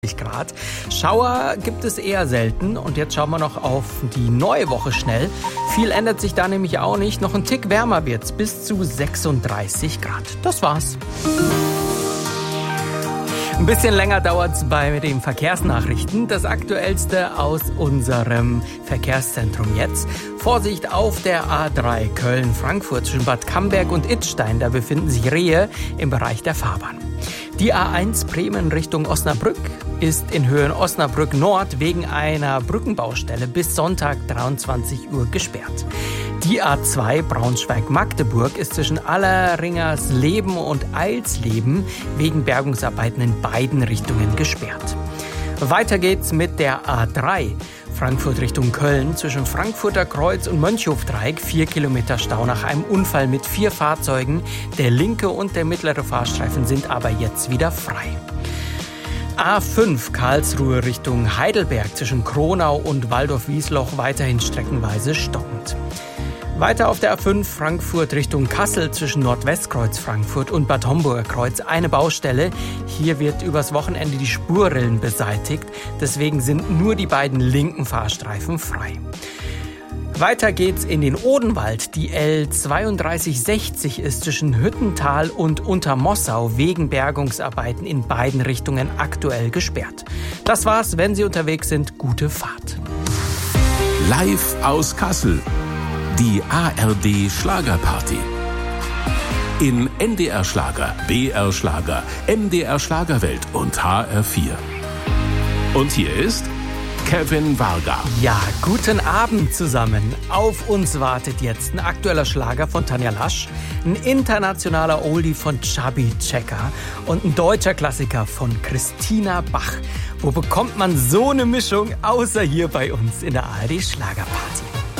Grad. Schauer gibt es eher selten und jetzt schauen wir noch auf die neue Woche schnell. Viel ändert sich da nämlich auch nicht. Noch ein Tick wärmer wird's, bis zu 36 Grad. Das war's. Ein bisschen länger dauert's bei den Verkehrsnachrichten. Das Aktuellste aus unserem Verkehrszentrum jetzt. Vorsicht auf der A3 Köln-Frankfurt zwischen Bad Camberg und Idstein. Da befinden sich Rehe im Bereich der Fahrbahn. Die A1 Bremen Richtung Osnabrück ist in Höhe Osnabrück Nord wegen einer Brückenbaustelle bis Sonntag 23 Uhr gesperrt. Die A2 Braunschweig-Magdeburg ist zwischen Alleringersleben und Eilsleben wegen Bergungsarbeiten in beiden Richtungen gesperrt. Weiter geht's mit der A3 Frankfurt Richtung Köln zwischen Frankfurter Kreuz und Mönchhofdreieck 4 Kilometer Stau nach einem Unfall mit 4 Fahrzeugen. Der linke und der mittlere Fahrstreifen sind aber jetzt wieder frei. A5 Karlsruhe Richtung Heidelberg zwischen Kronau und Waldorf-Wiesloch weiterhin streckenweise stockend. Weiter auf der A5 Frankfurt Richtung Kassel zwischen Nordwestkreuz Frankfurt und Bad Homburger Kreuz eine Baustelle. Hier wird übers Wochenende die Spurrillen beseitigt. Deswegen sind nur die beiden linken Fahrstreifen frei. Weiter geht's in den Odenwald. Die L3260 ist zwischen Hüttental und Untermossau wegen Bergungsarbeiten in beiden Richtungen aktuell gesperrt. Das war's. Wenn Sie unterwegs sind, gute Fahrt. Live aus Kassel. Die ARD Schlagerparty. In NDR Schlager, BR Schlager, MDR Schlagerwelt und HR4. Und hier ist Kevin Varga. Ja, guten Abend zusammen. Auf uns wartet jetzt ein aktueller Schlager von Tanja Lasch, ein internationaler Oldie von Chubby Checker und ein deutscher Klassiker von Christina Bach. Wo bekommt man so eine Mischung, außer hier bei uns in der ARD Schlagerparty?